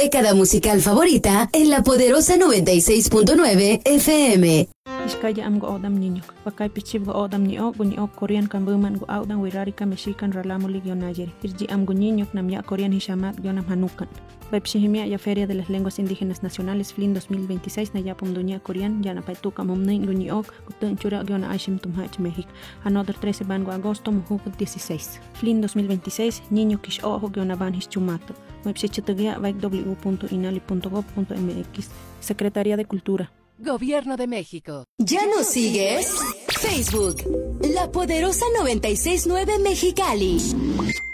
década musical favorita en la poderosa 96.9 FM. Iskaya am go odam niño. Bakay pichib go odam ni o Korean kan buman go odam wirari ka mexican ralamuli gionayeri. Irji am go niño nam ya Korean hishamat gionam hanukan. Webshihimia ya Feria de las Lenguas Indígenas Nacionales FLIN 2026 na yapum dunia Korean ya na paituka momnin go niok gutun chura giona aishim tumhach México. Another 13 van go agosto mujuk 16. FLIN 2026 niño kish ojo giona van hischumato. Webshichitugia www.inali.gov.mx. Secretaría de Cultura. Gobierno de México. ¿Ya nos sigues? Facebook, La Poderosa 96.9 Mexicali.